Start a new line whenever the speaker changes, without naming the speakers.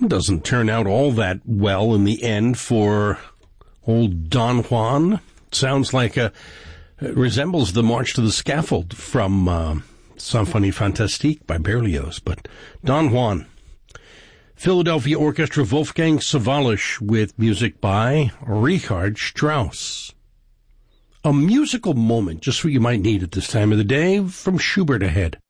Doesn't turn out all that well in the end for old Don Juan. Sounds like it resembles the March to the Scaffold from Symphonie Fantastique by Berlioz. But Don Juan. Philadelphia Orchestra, Wolfgang Sawallisch with music by Richard Strauss. A musical moment, just what you might need at this time of the day, from Schubert ahead.